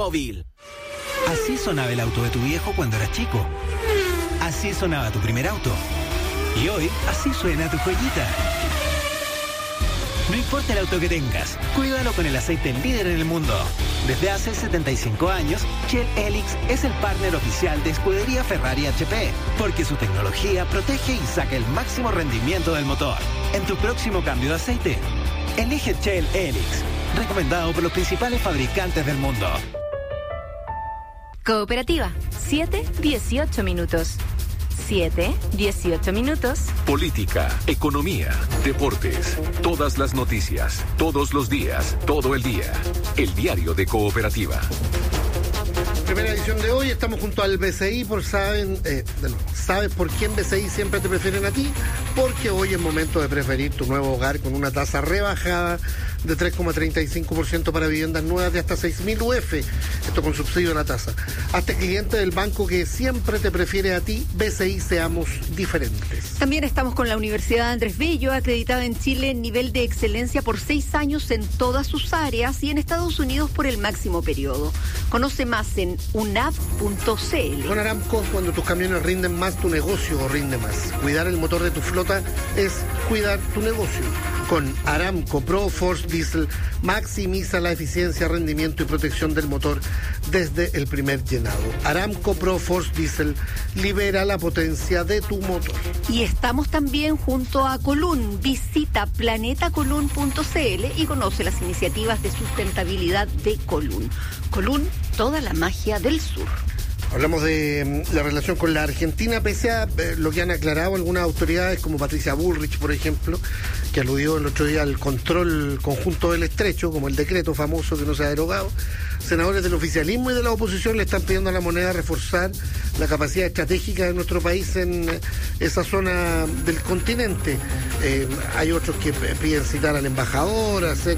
Móvil. Así sonaba el auto de tu viejo cuando eras chico. Así sonaba tu primer auto. Y hoy, así suena tu joyita. No importa el auto que tengas, cuídalo con el aceite líder en el mundo. Desde hace 75 años, Shell Helix es el partner oficial de Escudería Ferrari HP, porque su tecnología protege y saca el máximo rendimiento del motor. En tu próximo cambio de aceite, elige Shell Helix, recomendado por los principales fabricantes del mundo. Cooperativa, 7-18 minutos. 7-18 minutos. Política, economía, deportes, todas las noticias, todos los días, todo el día. El diario de Cooperativa. Primera edición de hoy, estamos junto al BCI, ¿sabes por quién BCI siempre te prefieren a ti? Porque hoy es momento de preferir tu nuevo hogar con una tasa rebajada de 3,35% para viviendas nuevas de hasta 6.000 UF, esto con subsidio de la tasa. Hazte cliente del banco que siempre te prefiere a ti, BCI, seamos diferentes. También estamos con la Universidad Andrés Bello, acreditada en Chile en nivel de excelencia por 6 años en todas sus áreas y en Estados Unidos por el máximo periodo. Conoce más en unav.cl. Con Aramco, cuando tus camiones rinden más, tu negocio rinde más. Cuidar el motor de tu flota es cuidar tu negocio. Con Aramco Pro Force Diesel, maximiza la eficiencia, rendimiento y protección del motor desde el primer llenado. Aramco Pro Force Diesel libera la potencia de tu motor. Y estamos también junto a Colún. Visita planetacolún.cl y conoce las iniciativas de sustentabilidad de Colún. Colún, toda la magia del sur. Hablamos de la relación con la Argentina, pese a lo que han aclarado algunas autoridades, como Patricia Bullrich, por ejemplo, que aludió el otro día al control conjunto del estrecho, como el decreto famoso que no se ha derogado. Senadores del oficialismo y de la oposición le están pidiendo a la moneda reforzar la capacidad estratégica de nuestro país en esa zona del continente. Hay otros que piden citar al embajador, hacer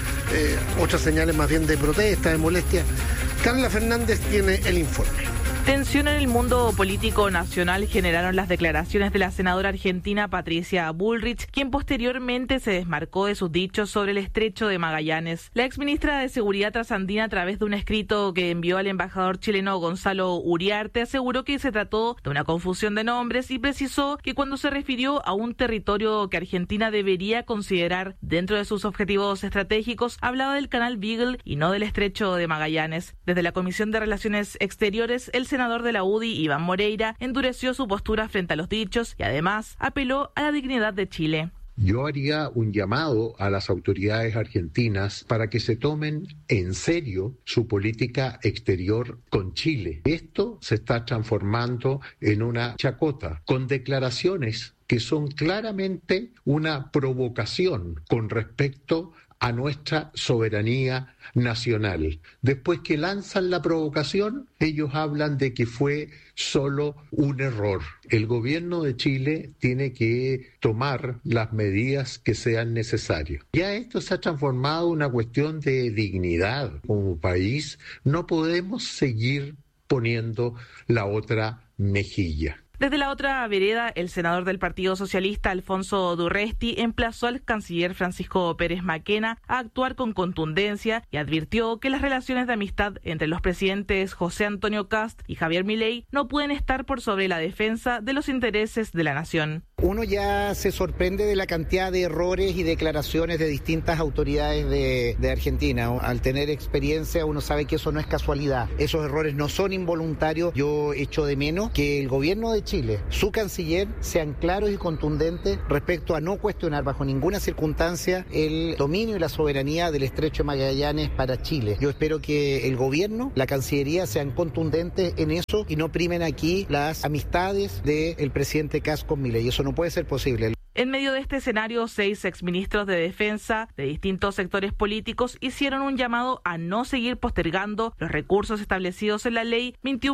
otras señales más bien de protesta, de molestia. Carla Fernández tiene el informe. Tensión en el mundo político nacional generaron las declaraciones de la senadora argentina Patricia Bullrich, quien posteriormente se desmarcó de sus dichos sobre el estrecho de Magallanes. La exministra de Seguridad Trasandina, a través de un escrito que envió al embajador chileno Gonzalo Uriarte, aseguró que se trató de una confusión de nombres y precisó que cuando se refirió a un territorio que Argentina debería considerar dentro de sus objetivos estratégicos, hablaba del canal Beagle y no del estrecho de Magallanes. Desde la Comisión de Relaciones Exteriores, el senador de la UDI, Iván Moreira, endureció su postura frente a los dichos y además apeló a la dignidad de Chile. Yo haría un llamado a las autoridades argentinas para que se tomen en serio su política exterior con Chile. Esto se está transformando en una chacota, con declaraciones que son claramente una provocación con respecto a nuestra soberanía nacional. Después que lanzan la provocación, ellos hablan de que fue solo un error. El gobierno de Chile tiene que tomar las medidas que sean necesarias. Ya esto se ha transformado en una cuestión de dignidad. Como país no podemos seguir poniendo la otra mejilla. Desde la otra vereda, el senador del Partido Socialista, Alfonso Durresti, emplazó al canciller Francisco Pérez Maquena a actuar con contundencia y advirtió que las relaciones de amistad entre los presidentes José Antonio Kast y Javier Milei no pueden estar por sobre la defensa de los intereses de la nación. Uno ya se sorprende de la cantidad de errores y declaraciones de distintas autoridades de Argentina. Al tener experiencia, uno sabe que eso no es casualidad. Esos errores no son involuntarios. Yo echo de menos que el gobierno de Chile, su canciller, sean claros y contundentes respecto a no cuestionar bajo ninguna circunstancia el dominio y la soberanía del estrecho de Magallanes para Chile. Yo espero que el gobierno, la Cancillería sean contundentes en eso y no primen aquí las amistades del presidente Kast con Milei. Eso no puede ser posible. En medio de este escenario, 6 exministros de defensa de distintos sectores políticos hicieron un llamado a no seguir postergando los recursos establecidos en la ley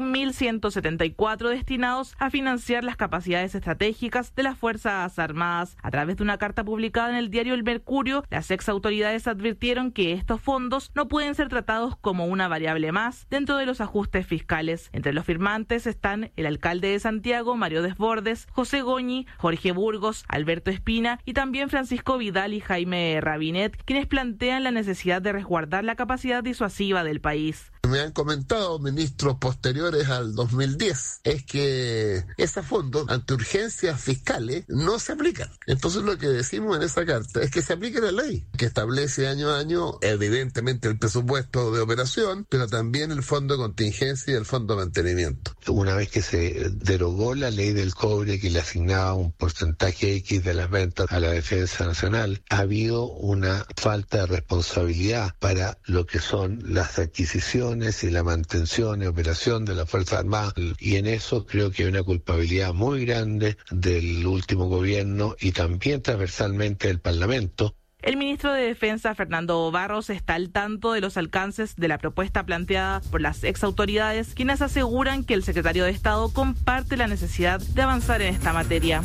21.174 destinados a financiar las capacidades estratégicas de las Fuerzas Armadas. A través de una carta publicada en el diario El Mercurio, las exautoridades advirtieron que estos fondos no pueden ser tratados como una variable más dentro de los ajustes fiscales. Entre los firmantes están el alcalde de Santiago, Mario Desbordes, José Goñi, Jorge Burgos, Alberto Espina y también Francisco Vidal y Jaime Rabinet, quienes plantean la necesidad de resguardar la capacidad disuasiva del país. me han comentado ministros posteriores al 2010 es que esos fondos ante urgencias fiscales no se aplican. Entonces lo que decimos en esa carta es que se aplique la ley, que establece año a año evidentemente el presupuesto de operación, pero también el fondo de contingencia y el fondo de mantenimiento. Una vez que se derogó la ley del cobre que le asignaba un porcentaje X de las ventas a la defensa nacional, ha habido una falta de responsabilidad para lo que son las adquisiciones y la mantención y operación de las Fuerzas Armadas, y en eso creo que hay una culpabilidad muy grande del último gobierno y también transversalmente del Parlamento. El ministro de Defensa, Fernando Barros, está al tanto de los alcances de la propuesta planteada por las exautoridades, quienes aseguran que el secretario de Estado comparte la necesidad de avanzar en esta materia.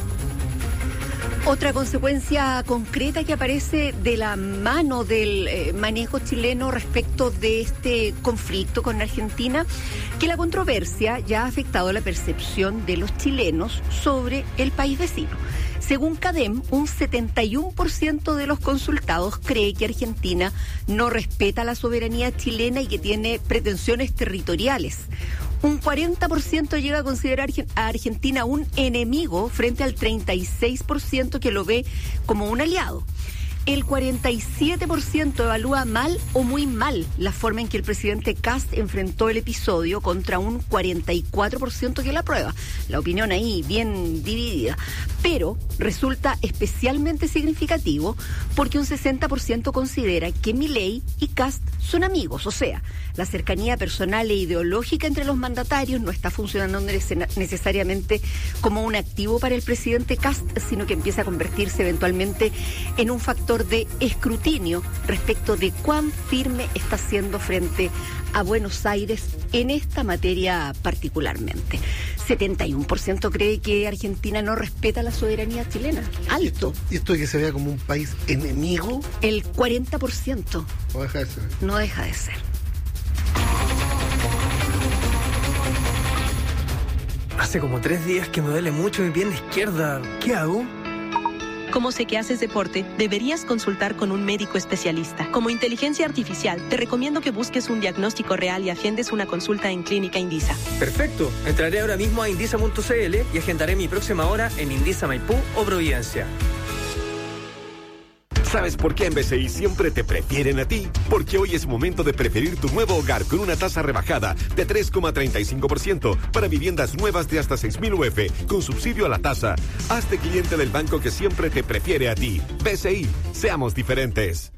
Otra consecuencia concreta que aparece de la mano del manejo chileno respecto de este conflicto con Argentina, que la controversia ya ha afectado la percepción de los chilenos sobre el país vecino. Según CADEM, un 71% de los consultados cree que Argentina no respeta la soberanía chilena y que tiene pretensiones territoriales. Un 40% llega a considerar a Argentina un enemigo frente al 36% que lo ve como un aliado. El 47% evalúa mal o muy mal la forma en que el presidente Kast enfrentó el episodio, contra un 44% que la aprueba. La opinión ahí bien dividida. Pero resulta especialmente significativo porque un 60% considera que Milei y Kast son amigos. O sea, la cercanía personal e ideológica entre los mandatarios no está funcionando necesariamente como un activo para el presidente Kast, sino que empieza a convertirse eventualmente en un factor de escrutinio respecto de cuán firme está siendo frente a Buenos Aires en esta materia particularmente. 71% cree que Argentina no respeta la soberanía chilena. Alto. ¿Y esto de que se vea como un país enemigo? El 40%. No deja de ser. No deja de ser. Hace como 3 días que me duele mucho mi pierna izquierda. ¿Qué hago? Como sé que haces deporte, deberías consultar con un médico especialista. Como inteligencia artificial, te recomiendo que busques un diagnóstico real y agendes una consulta en Clínica Indisa. Perfecto. Entraré ahora mismo a indisa.cl y agendaré mi próxima hora en Indisa Maipú o Providencia. ¿Sabes por qué en BCI siempre te prefieren a ti? Porque hoy es momento de preferir tu nuevo hogar con una tasa rebajada de 3,35% para viviendas nuevas de hasta 6.000 UF con subsidio a la tasa. Hazte cliente del banco que siempre te prefiere a ti. BCI, seamos diferentes.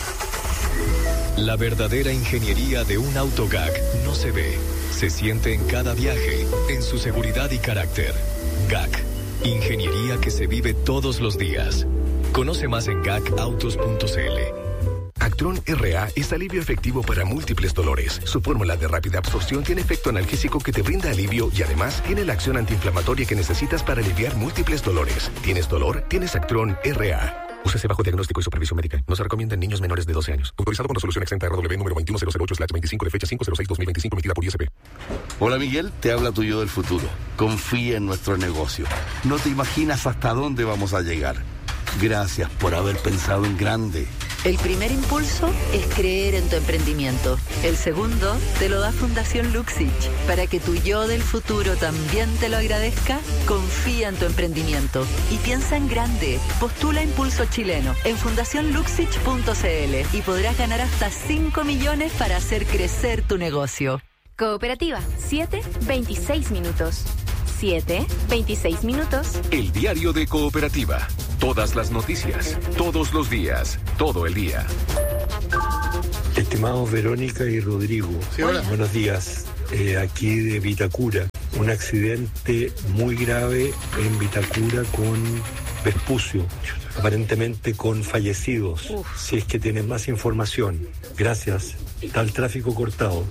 La verdadera ingeniería de un auto GAC no se ve, se siente en cada viaje, en su seguridad y carácter. GAC, ingeniería que se vive todos los días. Conoce más en gacautos.cl. Actron RA es alivio efectivo para múltiples dolores. Su fórmula de rápida absorción tiene efecto analgésico que te brinda alivio y además tiene la acción antiinflamatoria que necesitas para aliviar múltiples dolores. ¿Tienes dolor? Tienes Actron RA. Úsese bajo diagnóstico y supervisión médica. No se recomienda en niños menores de 12 años. Autorizado con resolución exenta RW número 21008/25 de fecha 5/06/2025 emitida por ISP. Hola Miguel, te habla tu yo del futuro. Confía en nuestro negocio. No te imaginas hasta dónde vamos a llegar. Gracias por haber pensado en grande. El primer impulso es creer en tu emprendimiento. El segundo te lo da Fundación Luxich. Para que tu yo del futuro también te lo agradezca, confía en tu emprendimiento y piensa en grande. Postula Impulso Chileno en fundacionluxich.cl y podrás ganar hasta 5 millones para hacer crecer tu negocio. Cooperativa, 7:26 minutos. 7:26 minutos. El diario de Cooperativa. Todas las noticias, todos los días, todo el día. Estimados Verónica y Rodrigo, sí, hola. Buenos días. Aquí de Vitacura, un accidente muy grave en Vitacura con Vespucio, aparentemente con fallecidos. Si es que tienen más información. Gracias. Está el tráfico cortado.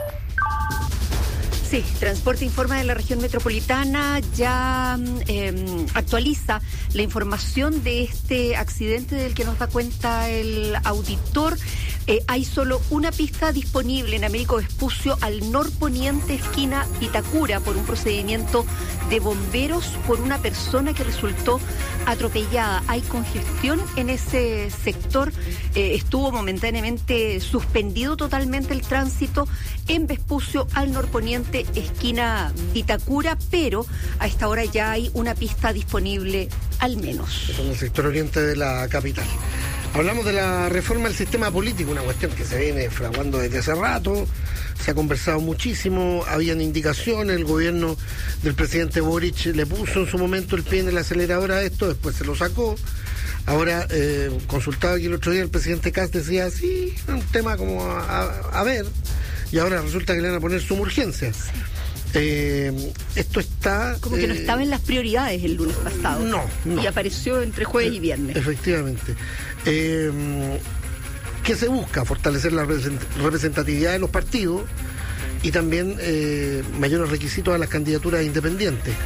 Sí, Transporte informa de la región metropolitana, ya actualiza la información de este accidente del que nos da cuenta el auditor. Hay solo una pista disponible en Américo Vespucio al norponiente esquina Vitacura por un procedimiento de bomberos por una persona que resultó atropellada. Hay congestión en ese sector. Estuvo momentáneamente suspendido totalmente el tránsito en Vespucio al norponiente esquina Vitacura, pero a esta hora ya hay una pista disponible al menos. En el sector oriente de la capital. Hablamos de la reforma del sistema político, una cuestión que se viene fraguando desde hace rato, se ha conversado muchísimo, habían indicaciones, el gobierno del presidente Boric le puso en su momento el pie en el acelerador a esto, después se lo sacó. Ahora, consultado aquí el otro día, el presidente Kast decía, sí, un tema como a ver, y ahora resulta que le van a poner suma urgencia. Esto está... Como que no estaba en las prioridades el lunes pasado. No. Y apareció entre jueves y viernes. Efectivamente. ¿Qué se busca? Fortalecer la representatividad de los partidos y también mayores requisitos a las candidaturas independientes.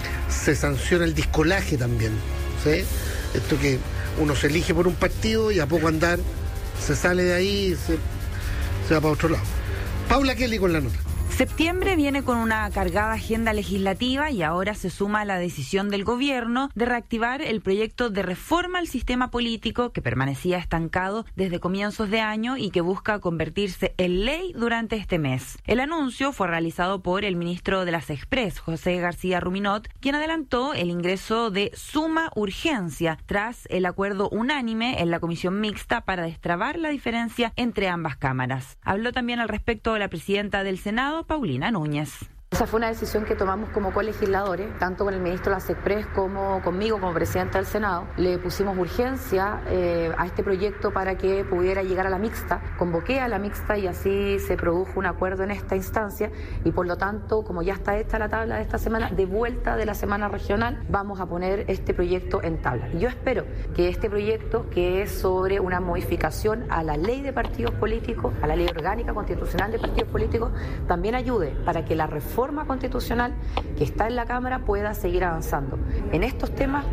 Se sanciona el discolaje también, ¿sí? Esto que uno se elige por un partido y a poco andar se sale de ahí y se va para otro lado. Paula Kelly con la nota. Septiembre viene con una cargada agenda legislativa y ahora se suma la decisión del gobierno de reactivar el proyecto de reforma al sistema político que permanecía estancado desde comienzos de año y que busca convertirse en ley durante este mes. El anuncio fue realizado por el ministro de las Express, José García Ruminot, quien adelantó el ingreso de suma urgencia tras el acuerdo unánime en la comisión mixta para destrabar la diferencia entre ambas cámaras. Habló también al respecto la presidenta del Senado, Paulina Núñez. Esa fue una decisión que tomamos como colegisladores, tanto con el ministro de las Express como conmigo como presidenta del Senado. Le pusimos urgencia a este proyecto para que pudiera llegar a la mixta. Convoqué a la mixta y así se produjo un acuerdo en esta instancia y por lo tanto, como ya está hecha la tabla de esta semana, de vuelta de la semana regional, vamos a poner este proyecto en tabla. Yo espero que este proyecto, que es sobre una modificación a la ley de partidos políticos, a la ley orgánica constitucional de partidos políticos, también ayude para que la reforma constitucional que está en la Cámara pueda seguir avanzando. En estos temas,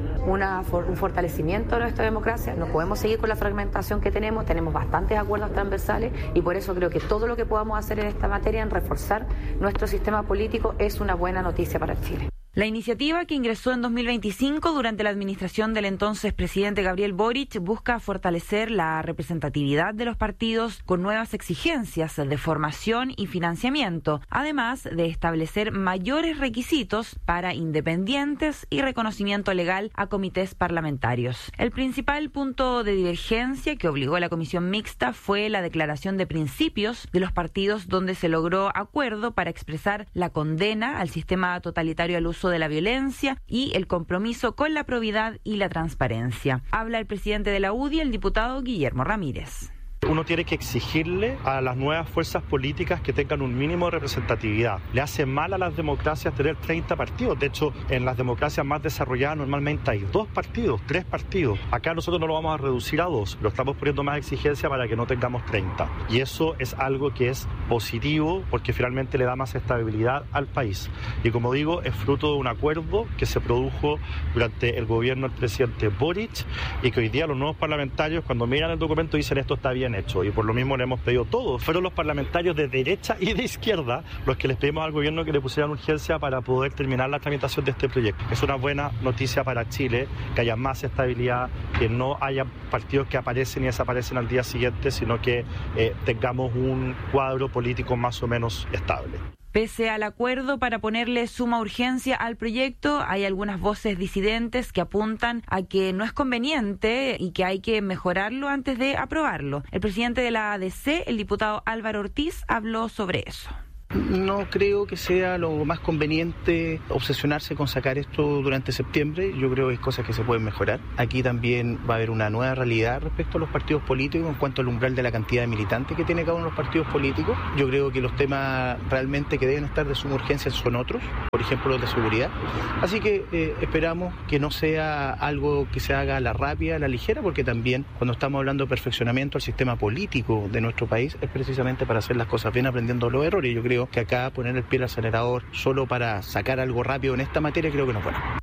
un fortalecimiento de nuestra democracia, no podemos seguir con la fragmentación que tenemos bastantes acuerdos transversales y por eso creo que todo lo que podamos hacer en esta materia, en reforzar nuestro sistema político, es una buena noticia para Chile. La iniciativa, que ingresó en 2025 durante la administración del entonces presidente Gabriel Boric, busca fortalecer la representatividad de los partidos con nuevas exigencias de formación y financiamiento, además de establecer mayores requisitos para independientes y reconocimiento legal a comités parlamentarios. El principal punto de divergencia que obligó a la comisión mixta fue la declaración de principios de los partidos, donde se logró acuerdo para expresar la condena al sistema totalitario al uso de la violencia y el compromiso con la probidad y la transparencia. Habla el presidente de la UDI, el diputado Guillermo Ramírez. Uno tiene que exigirle a las nuevas fuerzas políticas que tengan un mínimo de representatividad. Le hace mal a las democracias tener 30 partidos. De hecho, en las democracias más desarrolladas normalmente hay 2 partidos, 3 partidos. Acá nosotros no lo vamos a reducir a 2, lo estamos poniendo más exigencia para que no tengamos 30. Y eso es algo que es positivo porque finalmente le da más estabilidad al país. Y como digo, es fruto de un acuerdo que se produjo durante el gobierno del presidente Boric y que hoy día los nuevos parlamentarios, cuando miran el documento, dicen esto está bien hecho, y por lo mismo le hemos pedido todos. Fueron los parlamentarios de derecha y de izquierda los que les pedimos al gobierno que le pusieran urgencia para poder terminar la tramitación de este proyecto. Es una buena noticia para Chile, que haya más estabilidad, que no haya partidos que aparecen y desaparecen al día siguiente, sino que tengamos un cuadro político más o menos estable. Pese al acuerdo para ponerle suma urgencia al proyecto, hay algunas voces disidentes que apuntan a que no es conveniente y que hay que mejorarlo antes de aprobarlo. El presidente de la ADC, el diputado Álvaro Ortiz, habló sobre eso. No creo que sea lo más conveniente obsesionarse con sacar esto durante septiembre. Yo creo que es cosas que se pueden mejorar. Aquí también va a haber una nueva realidad respecto a los partidos políticos en cuanto al umbral de la cantidad de militantes que tiene cada uno de los partidos políticos. Yo creo que los temas realmente que deben estar de suma urgencia son otros, por ejemplo los de seguridad. Así que esperamos que no sea algo que se haga a la rápida, a la ligera, porque también cuando estamos hablando de perfeccionamiento del sistema político de nuestro país es precisamente para hacer las cosas bien, aprendiendo los errores. Yo creo que acá poner el pie al acelerador solo para sacar algo rápido en esta materia creo que no es bueno. Todo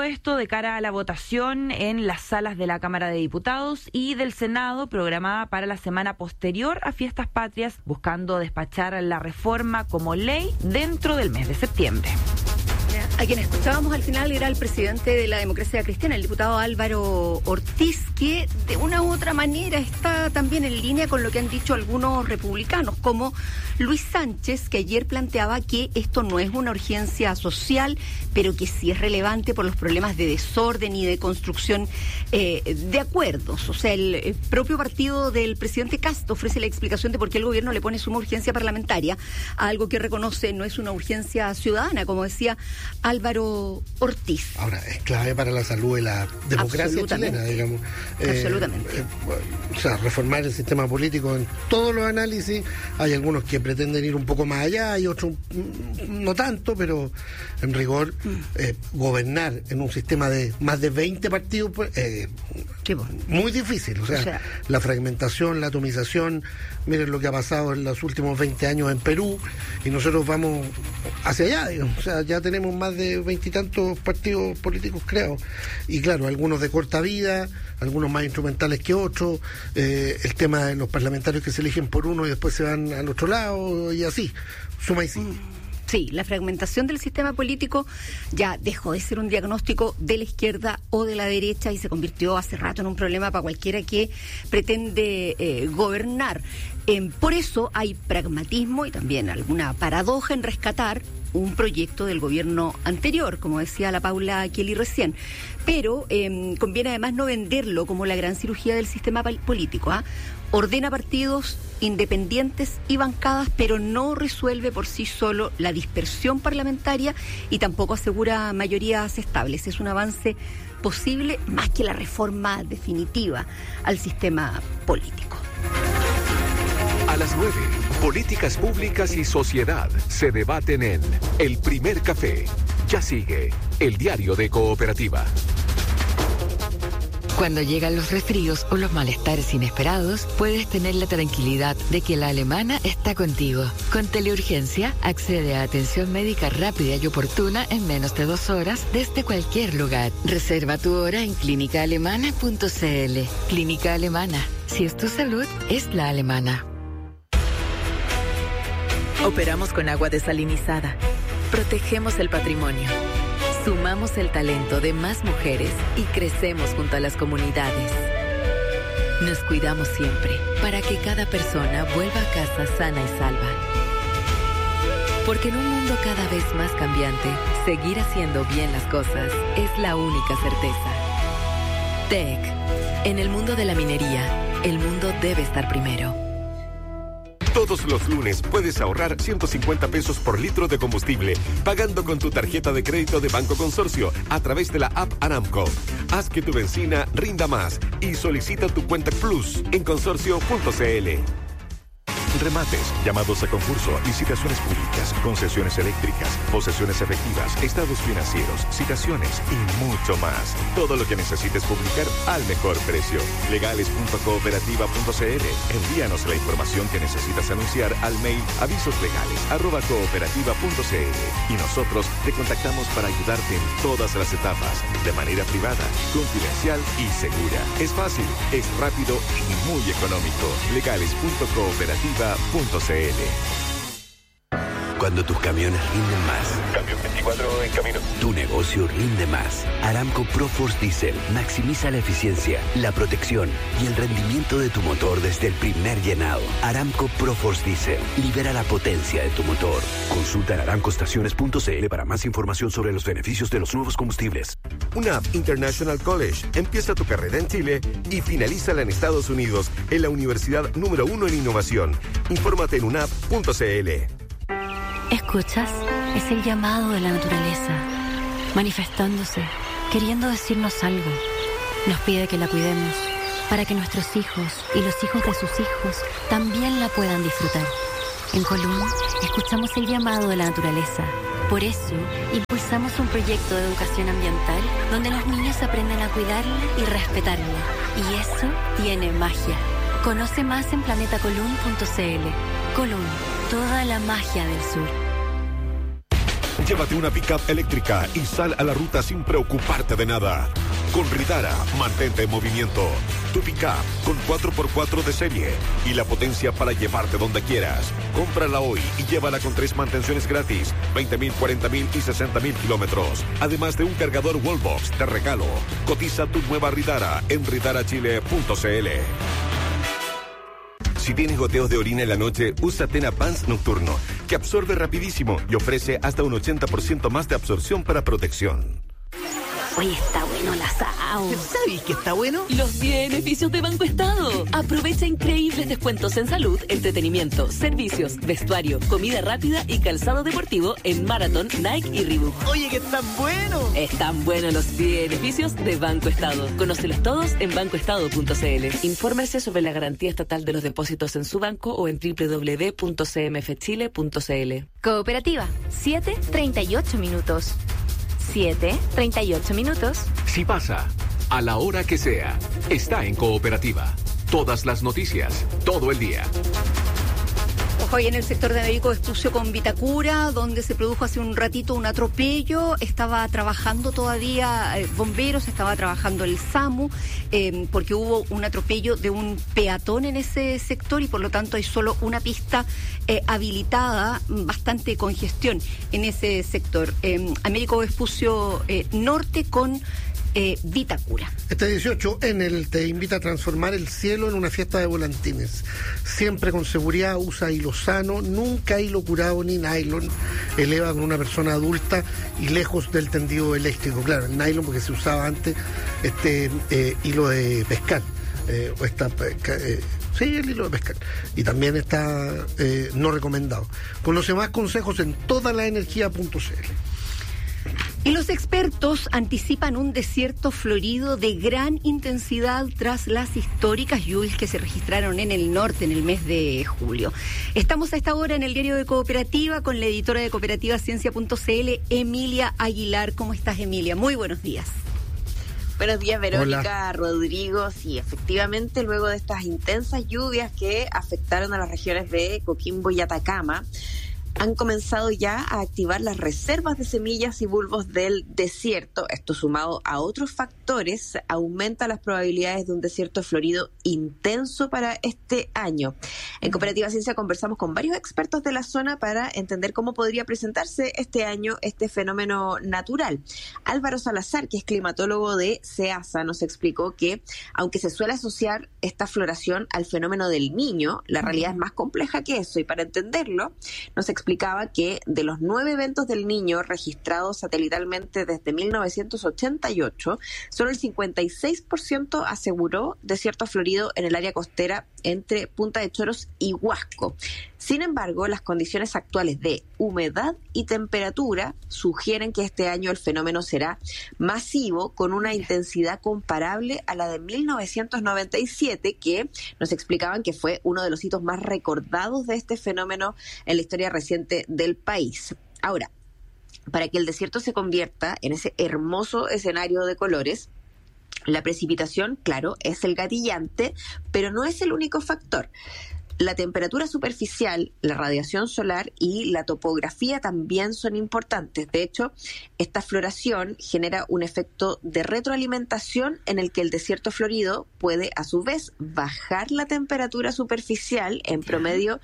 esto de cara a la votación en las salas de la Cámara de Diputados y del Senado, programada para la semana posterior a Fiestas Patrias, buscando despachar la reforma como ley dentro del mes de septiembre. A quien escuchábamos al final era el presidente de la Democracia Cristiana, el diputado Álvaro Ortiz, que de una u otra manera está también en línea con lo que han dicho algunos republicanos, como Luis Sánchez, que ayer planteaba que esto no es una urgencia social, pero que sí es relevante por los problemas de desorden y de construcción de acuerdos. O sea, el propio partido del presidente Kast ofrece la explicación de por qué el gobierno le pone suma urgencia parlamentaria a algo que reconoce no es una urgencia ciudadana, como decía Álvaro Ortiz. Ahora, es clave para la salud de la democracia chilena, digamos. Absolutamente. O sea, reformar el sistema político en todos los análisis. Hay algunos que pretenden ir un poco más allá y otros no tanto, pero en rigor gobernar en un sistema de más de 20 partidos muy difícil. O sea, la fragmentación, la atomización, miren lo que ha pasado en los últimos 20 años en Perú, y nosotros vamos hacia allá, digamos. O sea, ya tenemos más de 20 y tantos partidos políticos creados, y claro, algunos de corta vida, algunos más instrumentales que otros, el tema de los parlamentarios que se eligen por uno y después se van al otro lado, y así, suma y sigue. Sí, la fragmentación del sistema político ya dejó de ser un diagnóstico de la izquierda o de la derecha y se convirtió hace rato en un problema para cualquiera que pretende gobernar. Por eso hay pragmatismo y también alguna paradoja en rescatar un proyecto del gobierno anterior, como decía la Paula Kelly recién. Pero conviene además no venderlo como la gran cirugía del sistema político. Ordena partidos independientes y bancadas, pero no resuelve por sí solo la dispersión parlamentaria y tampoco asegura mayorías estables. Es un avance posible más que la reforma definitiva al sistema político. A las 9, políticas públicas y sociedad se debaten en El Primer Café. Ya sigue el diario de Cooperativa. Cuando llegan los resfríos o los malestares inesperados, puedes tener la tranquilidad de que la Alemana está contigo. Con Teleurgencia, accede a atención médica rápida y oportuna en menos de 2 horas desde cualquier lugar. Reserva tu hora en clínicaalemana.cl. Clínica Alemana. Si es tu salud, es la alemana. Operamos con agua desalinizada. Protegemos el patrimonio. Sumamos el talento de más mujeres y crecemos junto a las comunidades. Nos cuidamos siempre para que cada persona vuelva a casa sana y salva. Porque en un mundo cada vez más cambiante, seguir haciendo bien las cosas es la única certeza. TEC. En el mundo de la minería, el mundo debe estar primero. Todos los lunes puedes ahorrar 150 pesos por litro de combustible pagando con tu tarjeta de crédito de Banco Consorcio a través de la app Aramco. Haz que tu benzina rinda más y solicita tu cuenta Plus en consorcio.cl. Remates, llamados a concurso, licitaciones públicas, concesiones eléctricas, posesiones efectivas, estados financieros, citaciones y mucho más. Todo lo que necesites publicar al mejor precio. Legales.cooperativa.cl. Envíanos la información que necesitas anunciar al mail avisoslegales@cooperativa.cl y nosotros te contactamos para ayudarte en todas las etapas, de manera privada, confidencial y segura. Es fácil, es rápido y muy económico. Legales.cooperativa.cl. Cuando tus camiones rinden más. Camión 24 en camino. Tu negocio rinde más. Aramco ProForce Diesel maximiza la eficiencia, la protección y el rendimiento de tu motor desde el primer llenado. Aramco ProForce Diesel libera la potencia de tu motor. Consulta en aramcoestaciones.cl para más información sobre los beneficios de los nuevos combustibles. UNAP International College. Empieza tu carrera en Chile y finalízala en Estados Unidos en la universidad número 1 en innovación. Infórmate en unap.cl. ¿Escuchas? Es el llamado de la naturaleza, manifestándose, queriendo decirnos algo. Nos pide que la cuidemos, para que nuestros hijos y los hijos de sus hijos también la puedan disfrutar. En Colún, escuchamos el llamado de la naturaleza. Por eso, impulsamos un proyecto de educación ambiental donde los niños aprenden a cuidarla y respetarla. Y eso tiene magia. Conoce más en planetacolún.cl. Colún, toda la magia del sur. Llévate una pick-up eléctrica y sal a la ruta sin preocuparte de nada. Con Ridara, mantente en movimiento. Tu pick-up con 4x4 de serie y la potencia para llevarte donde quieras. Cómprala hoy y llévala con 3 mantenciones gratis, 20.000, 40.000 y 60.000 kilómetros. Además de un cargador Wallbox de regalo. Cotiza tu nueva Ridara en ridarachile.cl. Si tienes goteos de orina en la noche, usa Tena Pants Nocturno, que absorbe rapidísimo y ofrece hasta un 80% más de absorción para protección. Oye, está bueno el asado. ¿Sabes que está bueno? Los beneficios de Banco Estado. Aprovecha increíbles descuentos en salud, entretenimiento, servicios, vestuario, comida rápida y calzado deportivo en Marathon, Nike y Reebok. Oye, que están buenos. Están buenos los beneficios de Banco Estado. Conócelos todos en bancoestado.cl. Infórmese sobre la garantía estatal de los depósitos en su banco o en www.cmfchile.cl. Cooperativa, 7:38 minutos. 7:38 minutos. Si pasa, a la hora que sea, está en Cooperativa. Todas las noticias, todo el día. Ojo, y en el sector de Américo Vespucio con Vitacura, donde se produjo hace un ratito un atropello, estaba trabajando todavía bomberos, estaba trabajando el SAMU, porque hubo un atropello de un peatón en ese sector y por lo tanto hay solo una pista habilitada, bastante congestión en ese sector. Américo Vespucio Norte con Vitacura. Este 18 te invita a transformar el cielo en una fiesta de volantines. Siempre con seguridad, usa hilo sano, nunca hilo curado ni nylon. Eleva con una persona adulta y lejos del tendido eléctrico. Claro, el nylon porque se usaba antes hilo de pescar. Sí, el hilo de pescar. Y también está no recomendado. Conoce más consejos en todalaenergia.cl. Y los expertos anticipan un desierto florido de gran intensidad tras las históricas lluvias que se registraron en el norte en el mes de julio. Estamos a esta hora en el diario de Cooperativa con la editora de Cooperativa Ciencia.cl, Emilia Aguilar. ¿Cómo estás, Emilia? Muy buenos días. Buenos días, Verónica. Hola. Rodrigo. Sí, efectivamente, luego de estas intensas lluvias que afectaron a las regiones de Coquimbo y Atacama, han comenzado ya a activar las reservas de semillas y bulbos del desierto. Esto, sumado a otros factores, aumenta las probabilidades de un desierto florido intenso para este año. En Cooperativa Ciencia conversamos con varios expertos de la zona para entender cómo podría presentarse este año este fenómeno natural. Álvaro Salazar, que es climatólogo de SEASA, nos explicó que, aunque se suele asociar esta floración al fenómeno del Niño, la realidad es más compleja que eso, y para entenderlo, nos explicaba que de los 9 eventos del Niño registrados satelitalmente desde 1988, solo el 56% aseguró desierto florido en el área costera entre Punta de Choros y Huasco. Sin embargo, las condiciones actuales de humedad y temperatura sugieren que este año el fenómeno será masivo, con una intensidad comparable a la de 1997, que nos explicaban que fue uno de los hitos más recordados de este fenómeno en la historia reciente del país. Ahora, para que el desierto se convierta en ese hermoso escenario de colores, la precipitación, claro, es el gatillante, pero no es el único factor. La temperatura superficial, la radiación solar y la topografía también son importantes. De hecho, esta floración genera un efecto de retroalimentación en el que el desierto florido puede, a su vez, bajar la temperatura superficial en promedio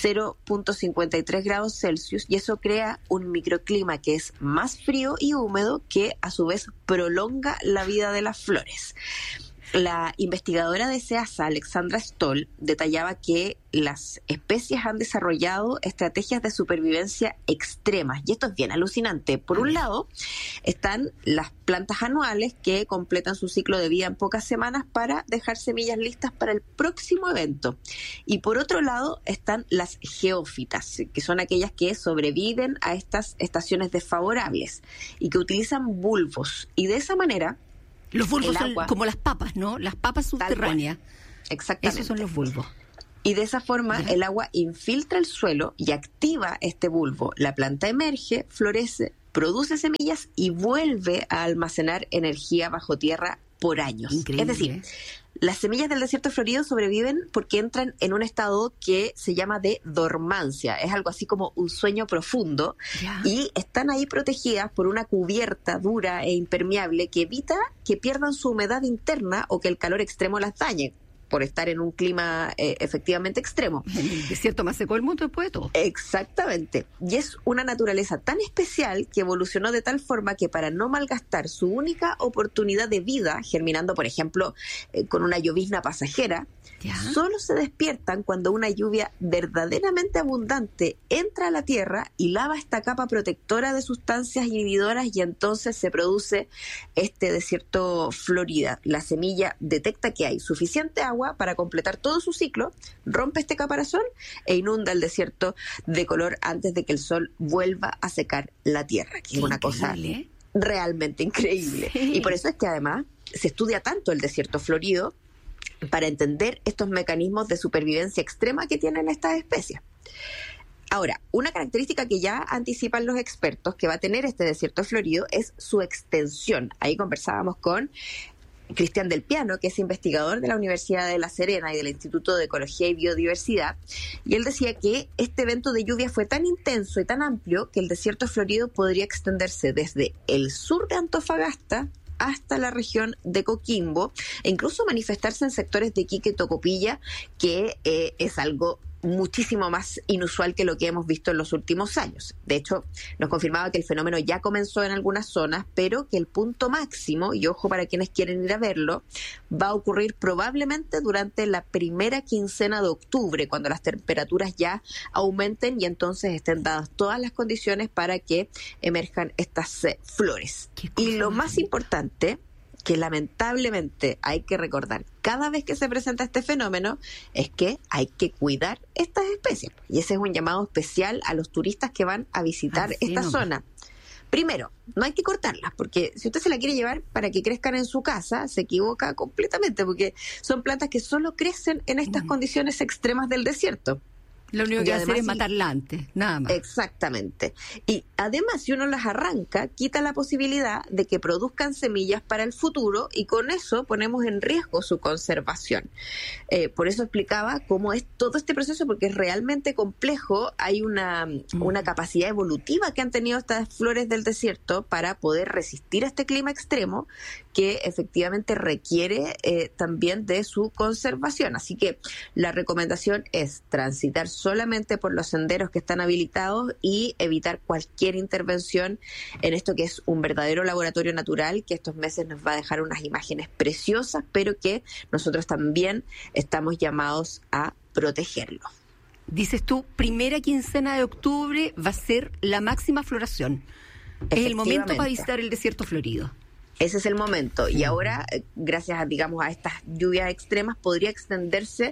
0.53 grados Celsius, y eso crea un microclima que es más frío y húmedo, que a su vez prolonga la vida de las flores. La investigadora de SEASA, Alexandra Stoll, detallaba que las especies han desarrollado estrategias de supervivencia extremas, y esto es bien alucinante. Por un lado, están las plantas anuales que completan su ciclo de vida en pocas semanas para dejar semillas listas para el próximo evento. Y por otro lado, están las geófitas, que son aquellas que sobreviven a estas estaciones desfavorables y que utilizan bulbos. Y de esa manera, los bulbos son como las papas, ¿no? Las papas subterráneas. Exactamente. Esos son los bulbos. Y de esa forma el agua infiltra el suelo y activa este bulbo. La planta emerge, florece, produce semillas y vuelve a almacenar energía bajo tierra por años. Increíble. Es decir, Las semillas del desierto florido sobreviven porque entran en un estado que se llama de dormancia. Es algo así como un sueño profundo. Y están ahí protegidas por una cubierta dura e impermeable que evita que pierdan su humedad interna o que el calor extremo las dañe, por estar en un clima efectivamente extremo. El desierto más seco del mundo después de todo. Exactamente. Y es una naturaleza tan especial que evolucionó de tal forma que para no malgastar su única oportunidad de vida, germinando, por ejemplo, con una llovizna pasajera, solo se despiertan cuando una lluvia verdaderamente abundante entra a la tierra y lava esta capa protectora de sustancias inhibidoras, y entonces se produce este desierto florida. La semilla detecta que hay suficiente agua para completar todo su ciclo, rompe este caparazón e inunda el desierto de color antes de que el sol vuelva a secar la tierra, que es una cosa realmente increíble. Y por eso es que además se estudia tanto el desierto florido, para entender estos mecanismos de supervivencia extrema que tienen estas especies. Ahora, una característica que ya anticipan los expertos que va a tener este desierto florido es su extensión. Ahí conversábamos con Cristian Del Piano, que es investigador de la Universidad de La Serena y del Instituto de Ecología y Biodiversidad, y él decía que este evento de lluvia fue tan intenso y tan amplio que el desierto florido podría extenderse desde el sur de Antofagasta hasta la región de Coquimbo, e incluso manifestarse en sectores de Iquique, Tocopilla, que es algo muchísimo más inusual que lo que hemos visto en los últimos años. De hecho, nos confirmaba que el fenómeno ya comenzó en algunas zonas, pero que el punto máximo, y ojo para quienes quieren ir a verlo, va a ocurrir probablemente durante la primera quincena de octubre, cuando las temperaturas ya aumenten y entonces estén dadas todas las condiciones para que emerjan estas flores. Y lo más importante, que lamentablemente hay que recordar cada vez que se presenta este fenómeno, es que hay que cuidar estas especies. Y ese es un llamado especial a los turistas que van a visitar esta zona. Primero, no hay que cortarlas, porque si usted se la quiere llevar para que crezcan en su casa, se equivoca completamente, porque son plantas que solo crecen en estas condiciones extremas del desierto. Lo único que hacer es matarla antes, nada más. Exactamente. Y además, si uno las arranca, quita la posibilidad de que produzcan semillas para el futuro, y con eso ponemos en riesgo su conservación. Por eso explicaba cómo es todo este proceso, porque es realmente complejo. Hay una capacidad evolutiva que han tenido estas flores del desierto para poder resistir a este clima extremo, que efectivamente requiere también de su conservación. Así que la recomendación es transitar solamente por los senderos que están habilitados y evitar cualquier intervención en esto que es un verdadero laboratorio natural, que estos meses nos va a dejar unas imágenes preciosas, pero que nosotros también estamos llamados a protegerlo. Dices tú, primera quincena de octubre va a ser la máxima floración. Es el momento para visitar el desierto florido. Ese es el momento. Y ahora, gracias a estas lluvias extremas, podría extenderse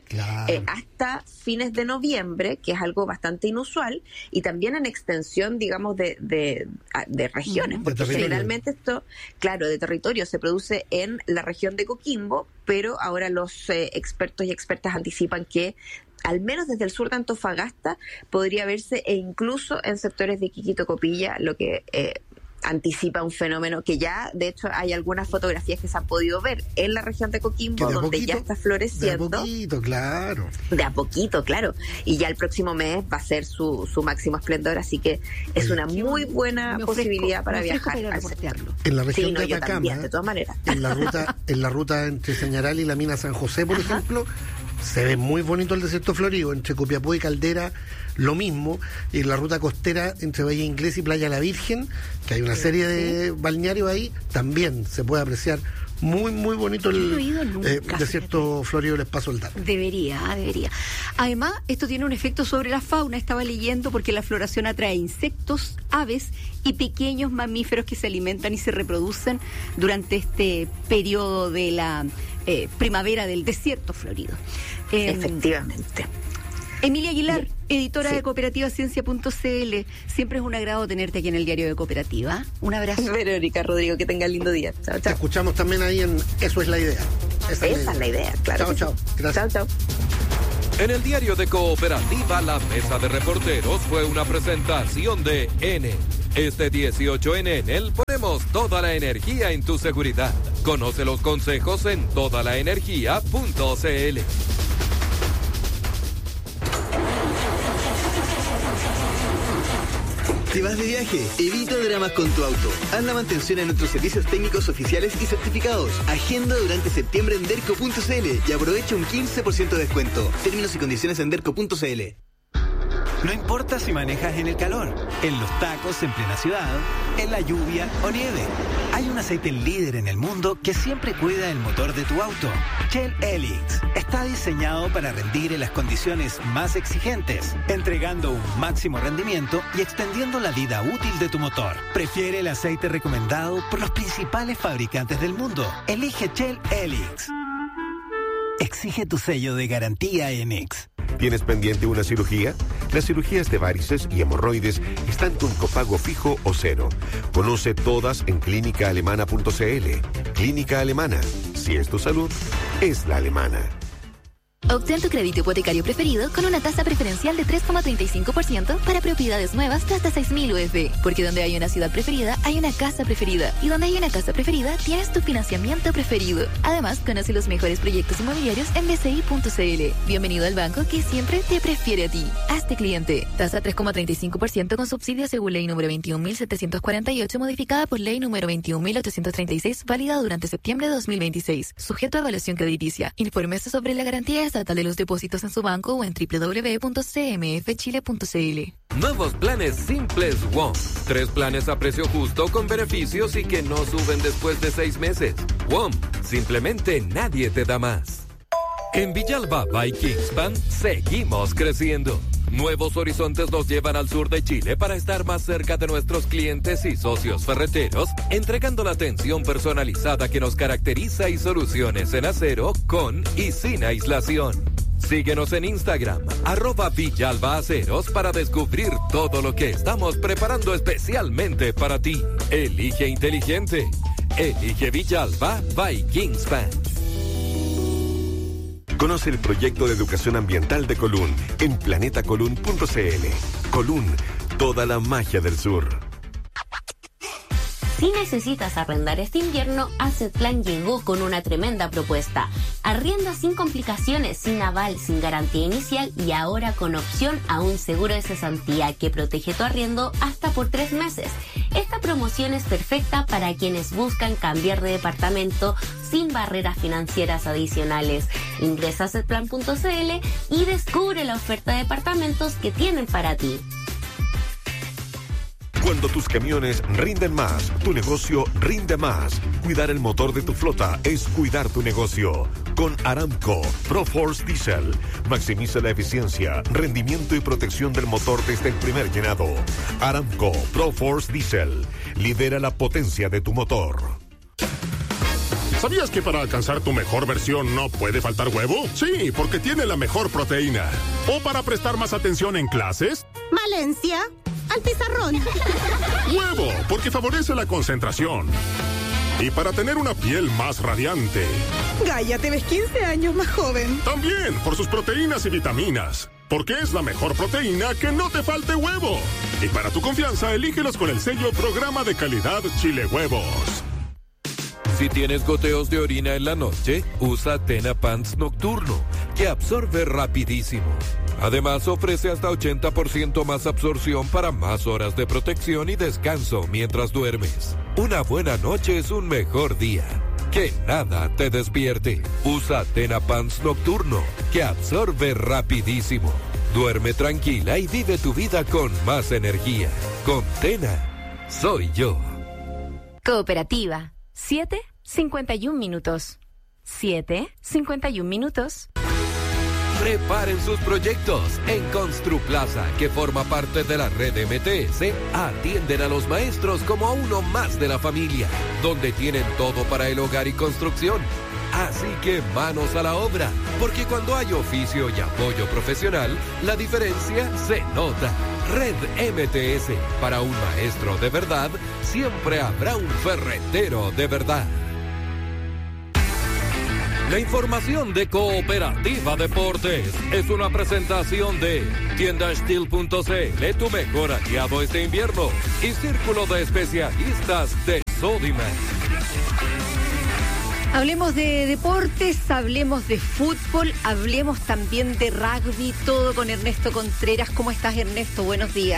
hasta fines de noviembre, que es algo bastante inusual, y también en extensión, digamos, de regiones. Porque generalmente esto, claro, de territorio, se produce en la región de Coquimbo, pero ahora los expertos y expertas anticipan que al menos desde el sur de Antofagasta podría verse, e incluso en sectores de Iquique, Tocopilla, lo que anticipa un fenómeno que ya, de hecho, hay algunas fotografías que se han podido ver en la región de Coquimbo, donde ya está floreciendo. De a poquito, claro. De a poquito, claro. Y ya el próximo mes va a ser su máximo esplendor, así que es una muy buena posibilidad para viajar. En la región de Atacama, también, de todas maneras. En la ruta entre Señaral y la mina San José, por ejemplo, se ve muy bonito el desierto florido. Entre Copiapó y Caldera, lo mismo. Y en la ruta costera entre Valle Inglés y Playa La Virgen, que hay una serie de balnearios ahí, también se puede apreciar muy, muy bonito el desierto florido del Espacio Soldado. Debería. Además, esto tiene un efecto sobre la fauna, estaba leyendo, porque la floración atrae insectos, aves y pequeños mamíferos que se alimentan y se reproducen durante este periodo de la primavera del desierto florido. Efectivamente. Emilia Aguilar, editora de Cooperativa Ciencia.cl. Siempre es un agrado tenerte aquí en el Diario de Cooperativa. Un abrazo. Verónica, Rodrigo, que tengan lindo día. Chao, chao. Te escuchamos también ahí en Eso es la Idea. Esa es la idea, claro. Chao. Gracias. Chao. En el Diario de Cooperativa, la mesa de reporteros fue una presentación de N. Este 18 en Enel ponemos toda la energía en tu seguridad. Conoce los consejos en todalaenergia.cl. Si vas de viaje, evita dramas con tu auto. Haz la mantención en nuestros servicios técnicos oficiales y certificados. Agenda durante septiembre en derco.cl y aprovecha un 15% de descuento. Términos y condiciones en derco.cl. No importa si manejas en el calor, en los tacos en plena ciudad, en la lluvia o nieve. Hay un aceite líder en el mundo que siempre cuida el motor de tu auto. Shell Helix está diseñado para rendir en las condiciones más exigentes, entregando un máximo rendimiento y extendiendo la vida útil de tu motor. Prefiere el aceite recomendado por los principales fabricantes del mundo. Elige Shell Helix. Exige tu sello de garantía MX. ¿Tienes pendiente una cirugía? Las cirugías de varices y hemorroides están con copago fijo o cero. Conoce todas en clínicaalemana.cl. Clínica Alemana. Si es tu salud, es la alemana. Obtén tu crédito hipotecario preferido con una tasa preferencial de 3,35% para propiedades nuevas de hasta 6.000 UF. Porque donde hay una ciudad preferida, hay una casa preferida. Y donde hay una casa preferida, tienes tu financiamiento preferido. Además, conoce los mejores proyectos inmobiliarios en bci.cl. Bienvenido al banco que siempre te prefiere a ti. Hazte cliente. Tasa 3,35% con subsidio según ley número 21.748, modificada por ley número 21.836, válida durante septiembre de 2026. Sujeto a evaluación crediticia. Infórmese sobre la garantía estatal de los depósitos en su banco o en www.cmfchile.cl. Nuevos planes simples WOM. 3 planes a precio justo con beneficios y que no suben después de 6 meses. WOM. Simplemente nadie te da más. En Villalba by Kingspan seguimos creciendo. Nuevos horizontes nos llevan al sur de Chile para estar más cerca de nuestros clientes y socios ferreteros, entregando la atención personalizada que nos caracteriza y soluciones en acero con y sin aislación. Síguenos en Instagram, @VillalbaAceros, para descubrir todo lo que estamos preparando especialmente para ti. Elige inteligente. Elige Villalba by Kingspan. Conoce el proyecto de educación ambiental de Colún en planetacolún.cl. Colún, toda la magia del sur. Si necesitas arrendar este invierno, Assetplan llegó con una tremenda propuesta. Arrienda sin complicaciones, sin aval, sin garantía inicial y ahora con opción a un seguro de cesantía que protege tu arriendo hasta por 3 meses. Esta promoción es perfecta para quienes buscan cambiar de departamento sin barreras financieras adicionales. Ingresa a Assetplan.cl y descubre la oferta de departamentos que tienen para ti. Cuando tus camiones rinden más, tu negocio rinde más. Cuidar el motor de tu flota es cuidar tu negocio. Con Aramco ProForce Diesel. Maximiza la eficiencia, rendimiento y protección del motor desde el primer llenado. Aramco ProForce Diesel. Lidera la potencia de tu motor. ¿Sabías que para alcanzar tu mejor versión no puede faltar huevo? Sí, porque tiene la mejor proteína. ¿O para prestar más atención en clases? Valencia, al pizarrón. Huevo, porque favorece la concentración. Y para tener una piel más radiante. Gaia, te ves 15 años más joven. También por sus proteínas y vitaminas. Porque es la mejor proteína que no te falte huevo. Y para tu confianza, elígelos con el sello Programa de Calidad Chile Huevos. Si tienes goteos de orina en la noche, usa Tena Pants Nocturno, que absorbe rapidísimo. Además, ofrece hasta 80% más absorción para más horas de protección y descanso mientras duermes. Una buena noche es un mejor día. Que nada te despierte. Usa Tena Pants Nocturno, que absorbe rapidísimo. Duerme tranquila y vive tu vida con más energía. Con Tena, soy yo. Cooperativa. 7:51 minutos. 7:51 minutos. Preparen sus proyectos. En Construplaza, que forma parte de la red MTS, atienden a los maestros como a uno más de la familia, donde tienen todo para el hogar y construcción. Así que manos a la obra, porque cuando hay oficio y apoyo profesional, la diferencia se nota. Red MTS, para un maestro de verdad, siempre habrá un ferretero de verdad. La información de Cooperativa Deportes es una presentación de tiendasteel.cl, tu mejor aliado este invierno, y Círculo de Especialistas de Sodimac. Hablemos de deportes, hablemos de fútbol, hablemos también de rugby, todo con Ernesto Contreras. ¿Cómo estás, Ernesto? Buenos días.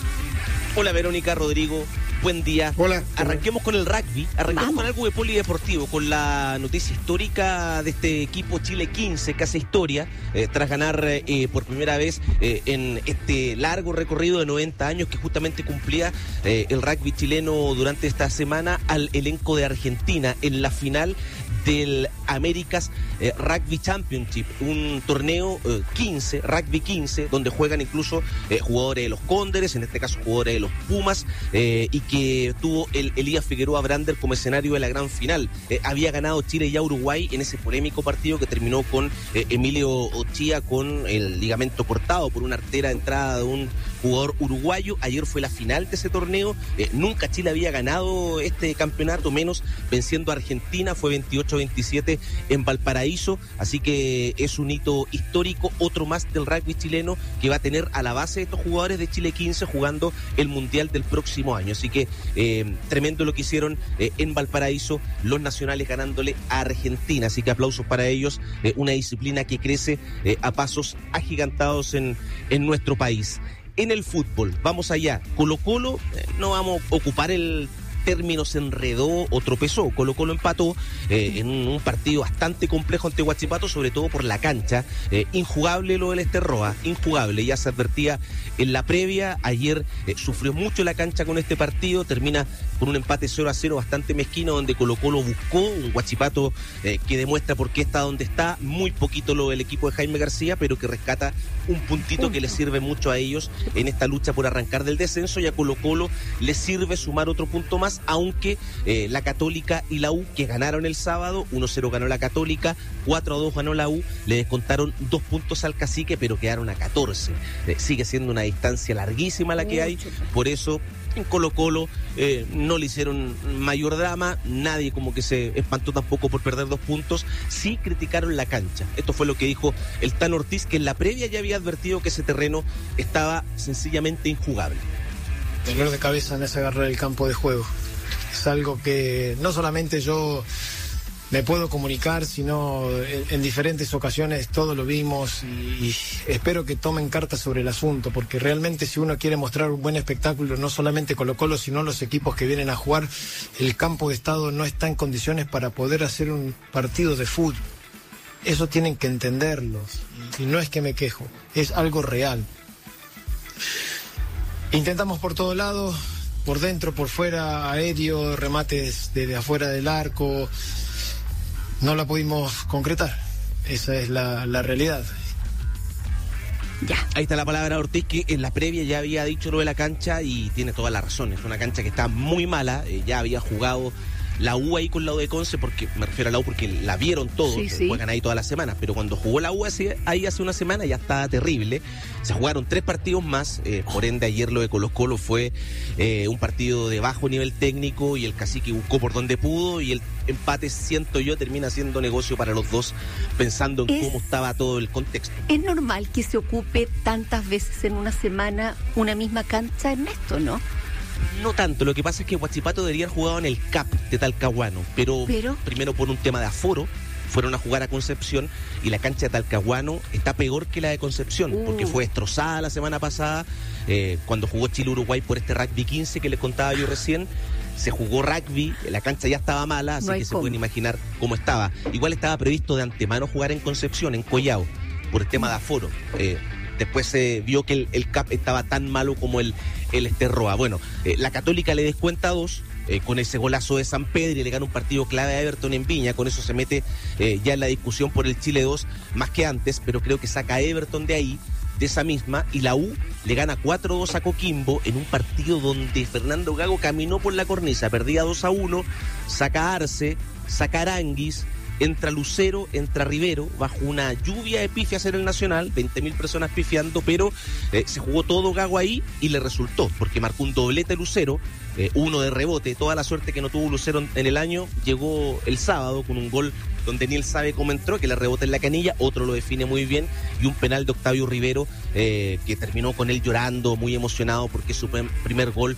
Hola, Verónica, Rodrigo. Buen día. Hola. Arranquemos con el rugby, con algo de polideportivo, con la noticia histórica de este equipo Chile 15, que hace historia, tras ganar por primera vez en este largo recorrido de 90 años que justamente cumplía el rugby chileno durante esta semana al elenco de Argentina en la final del Américas Rugby Championship, un torneo 15, rugby 15, donde juegan incluso jugadores de los Cóndores, en este caso jugadores de los Pumas, y que tuvo el Elías Figueroa Brander como escenario de la gran final. Había ganado Chile y Uruguay en ese polémico partido que terminó con Emilio Ochía con el ligamento cortado por una artera de entrada de un jugador uruguayo. Ayer fue la final de ese torneo. Nunca Chile había ganado este campeonato, menos venciendo a Argentina. Fue 28-27 en Valparaíso, así que es un hito histórico, otro más del rugby chileno que va a tener a la base de estos jugadores de Chile 15 jugando el Mundial del próximo año. Así que tremendo lo que hicieron en Valparaíso los nacionales ganándole a Argentina, así que aplausos para ellos, una disciplina que crece a pasos agigantados en nuestro país. En el fútbol, vamos allá. Colo-Colo, no vamos a ocupar el término se enredó o tropezó. Colo-Colo empató en un partido bastante complejo ante Huachipato, sobre todo por la cancha. Injugable lo del Esterroa, injugable. Ya se advertía en la previa. Ayer sufrió mucho la cancha con este partido. Termina con un empate 0-0 bastante mezquino, donde Colo-Colo buscó un Huachipato que demuestra por qué está donde está. Muy poquito lo del equipo de Jaime García, pero que rescata un puntito que le sirve mucho a ellos en esta lucha por arrancar del descenso, y a Colo-Colo le sirve sumar otro punto más, aunque la Católica y la U, que ganaron el sábado, 1-0 ganó la Católica, 4-2 ganó la U, le descontaron 2 puntos al Cacique, pero quedaron a 14. Sigue siendo una distancia larguísima la que hay, por eso en Colo-Colo no le hicieron mayor drama, nadie como que se espantó tampoco por perder 2 puntos, sí criticaron la cancha. Esto fue lo que dijo el Tan Ortiz, que en la previa ya había advertido que ese terreno estaba sencillamente injugable. Dolor de cabeza en ese agarrar el campo de juego. Es algo que no solamente yo me puedo comunicar, sino en diferentes ocasiones todos lo vimos, y espero que tomen cartas sobre el asunto, porque realmente si uno quiere mostrar un buen espectáculo, no solamente Colo-Colo, sino los equipos que vienen a jugar, el campo de estado no está en condiciones para poder hacer un partido de fútbol. Eso tienen que entenderlo, y no es que me quejo, es algo real. Intentamos por todos lados, por dentro, por fuera, aéreo, remates desde afuera del arco. No la pudimos concretar. Esa es la realidad. Ya. Ahí está la palabra Ortiz, que en la previa ya había dicho lo de la cancha y tiene toda la razón. Es una cancha que está muy mala. Ya había jugado la U ahí con la U de Conce, porque me refiero a la U porque la vieron todos, sí. Juegan ahí toda la semana, pero cuando jugó la U ahí hace una semana ya estaba terrible. Se jugaron 3 partidos más, por ende ayer lo de Colo-Colo fue un partido de bajo nivel técnico, y el Cacique buscó por donde pudo, y el empate, siento yo, termina siendo negocio para los dos, pensando en cómo estaba todo el contexto. ¿Es normal que se ocupe tantas veces en una semana una misma cancha, Ernesto, no? No tanto, lo que pasa es que Huachipato debería haber jugado en el CAP de Talcahuano, pero primero por un tema de aforo fueron a jugar a Concepción, y la cancha de Talcahuano está peor que la de Concepción, porque fue destrozada la semana pasada cuando jugó Chile-Uruguay por este rugby 15 que les contaba yo recién. Se jugó rugby, la cancha ya estaba mala, así que se pueden imaginar cómo estaba. Igual estaba previsto de antemano jugar en Concepción, en Collao, por el tema de aforo. Después se vio que el CAP estaba tan malo como el Esterroa. Bueno, la Católica le descuenta 2 con ese golazo de San Pedro, y le gana un partido clave a Everton en Viña. Con eso se mete ya en la discusión por el Chile 2 más que antes, pero creo que saca a Everton de ahí, de esa misma, y la U le gana 4-2 a Coquimbo en un partido donde Fernando Gago caminó por la cornisa, perdía 2-1, saca a Arce, saca a Aranguis, entra Lucero, entra Rivero, bajo una lluvia de pifias en el Nacional, 20.000 personas pifiando, pero se jugó todo Gago ahí y le resultó, porque marcó un doblete Lucero, uno de rebote. Toda la suerte que no tuvo Lucero en el año llegó el sábado con un gol donde ni él sabe cómo entró, que le rebota en la canilla, otro lo define muy bien, y un penal de Octavio Rivero que terminó con él llorando, muy emocionado, porque es su primer gol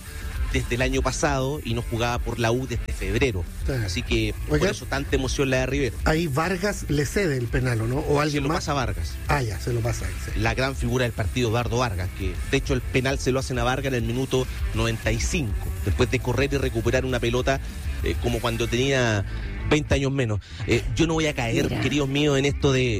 desde el año pasado y no jugaba por la U desde febrero. Sí. Así que por eso tanta emoción la de Rivero. Ahí Vargas le cede el penal, ¿o no? ¿O alguien se lo más? Pasa a Vargas. Ya, se lo pasa a él. Sí. La gran figura del partido, Eduardo Vargas, que de hecho el penal se lo hacen a Vargas en el minuto 95, después de correr y recuperar una pelota como cuando tenía 20 años menos. Yo no voy a caer, queridos míos, en esto de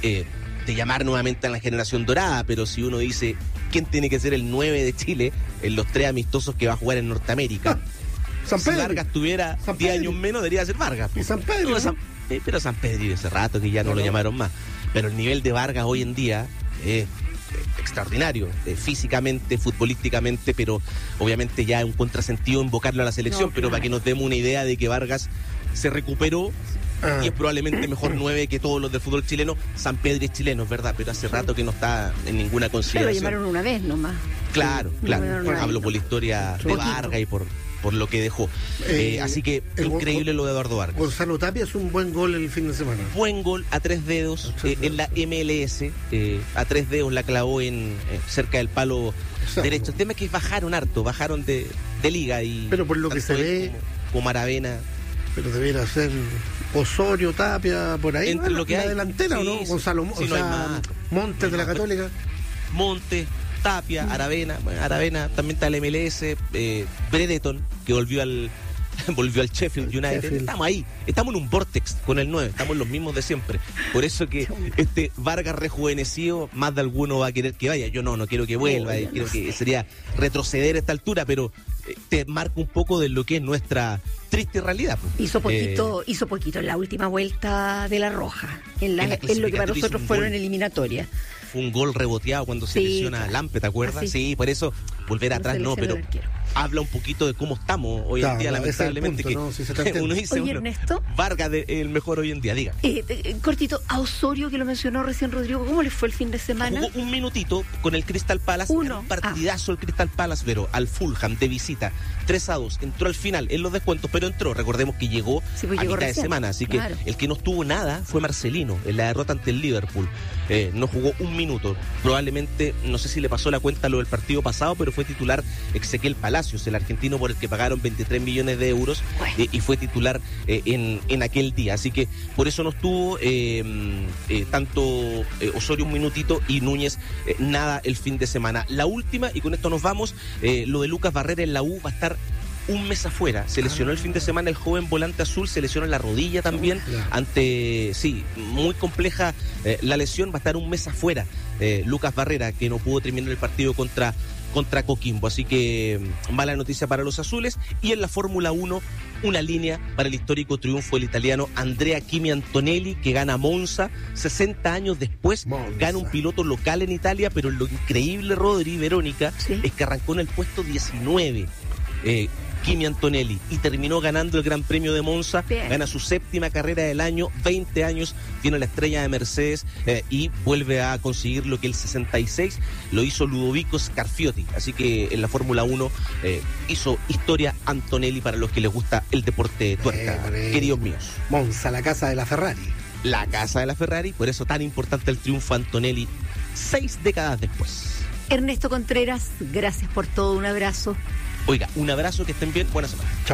llamar nuevamente a la generación dorada, pero si uno dice quién tiene que ser el 9 de Chile en los 3 amistosos que va a jugar en Norteamérica, si Vargas tuviera 10 años menos, debería ser Vargas. Y San Pedro. Pero San Pedro hace rato que ya no lo llamaron más. Pero el nivel de Vargas hoy en día es extraordinario, físicamente, futbolísticamente, pero obviamente ya es un contrasentido invocarlo a la selección, pero para que nos demos una idea de que Vargas se recuperó y es probablemente mejor 9 que todos los del fútbol chileno. San Pedro es chileno, es verdad, pero hace rato que no está en ninguna consideración. Lo llamaron una vez nomás. Claro. Hablo por la historia de Vargas y por lo que dejó. Así que increíble lo de Eduardo Vargas. Gonzalo Tapia es un buen gol el fin de semana. Buen gol a 3 dedos en la MLS. A 3 dedos la clavó cerca del palo derecho. El tema es que bajaron harto, bajaron de liga. Pero por lo que se ve... Como Aravena. Pero debería ser Osorio, Tapia, por ahí. Entre lo que hay. Delantera, ¿o no? Gonzalo, sí, no hay más. Montes de la Católica. Montes, Tapia, Aravena. Bueno, Aravena también está el MLS. Bredeton, que volvió al Sheffield United. Estamos ahí, estamos en un vortex con el 9, estamos los mismos de siempre. Por eso que este Vargas rejuvenecido, más de alguno va a querer que vaya. Yo no quiero que vuelva, creo que sería retroceder a esta altura, pero te marca un poco de lo que es nuestra triste realidad. Hizo poquito en la última vuelta de la Roja, en lo que para nosotros fueron eliminatorias. Fue un gol reboteado cuando se lesiona Lampe, ¿te acuerdas? Sí, por eso volver atrás no, pero habla un poquito de cómo estamos hoy en día, lamentablemente. Punto, que uno dice, oye, Ernesto, Vargas el mejor hoy en día, diga. Cortito, a Osorio, que lo mencionó recién Rodrigo, ¿cómo le fue el fin de semana? Jugó un minutito con el Crystal Palace, un partidazo el Crystal Palace, pero al Fulham de visita, 3-2, entró al final en los descuentos, pero entró, recordemos que llegó a mitad de semana, así que el que no estuvo nada fue Marcelino, en la derrota ante el Liverpool. No jugó un minuto, probablemente, no sé si le pasó la cuenta lo del partido pasado, pero fue titular Ezequiel Palacios, el argentino por el que pagaron 23 millones de euros, y fue titular en aquel día, así que por eso no estuvo tanto Osorio un minutito y Núñez nada el fin de semana. La última, y con esto nos vamos, lo de Lucas Barrera en la U va a estar un mes afuera. Se lesionó el fin de semana el joven volante azul, se lesionó en la rodilla también, muy compleja la lesión, va a estar un mes afuera Lucas Barrera, que no pudo terminar el partido contra Coquimbo, así que mala noticia para los azules. Y en la Fórmula 1, una línea para el histórico triunfo del italiano Andrea Kimi Antonelli, que gana Monza 60 años después. Gana un piloto local en Italia, pero lo increíble, Rodri, Verónica, es que arrancó en el puesto 19 Kimi Antonelli y terminó ganando el Gran Premio de Monza. Gana su 7ª carrera del año, 20 años, tiene la estrella de Mercedes y vuelve a conseguir lo que el 66 lo hizo Ludovico Scarfiotti. Así que en la Fórmula 1 hizo historia Antonelli para los que les gusta el deporte de tuerca, queridos míos. Monza, la casa de la Ferrari. La casa de la Ferrari, por eso tan importante el triunfo Antonelli 6 décadas después. Ernesto Contreras, gracias por todo, un abrazo. Oiga, un abrazo, que estén bien, buena semana. Chao.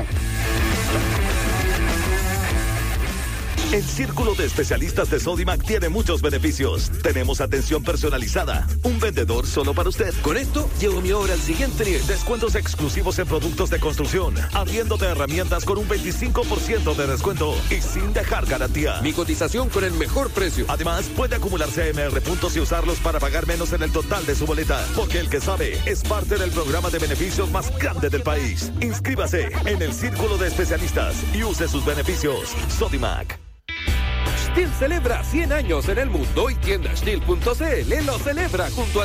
El Círculo de Especialistas de Sodimac tiene muchos beneficios. Tenemos atención personalizada, un vendedor solo para usted. Con esto, llevo mi obra al siguiente nivel. Descuentos exclusivos en productos de construcción, arriendo de herramientas con un 25% de descuento y sin dejar garantía. Mi cotización con el mejor precio. Además, puede acumular CMR puntos y usarlos para pagar menos en el total de su boleta. Porque el que sabe es parte del programa de beneficios más grande del país. Inscríbase en el Círculo de Especialistas y use sus beneficios. Sodimac. Stihl celebra 100 años en el mundo y tienda Stihl.cl lo celebra junto a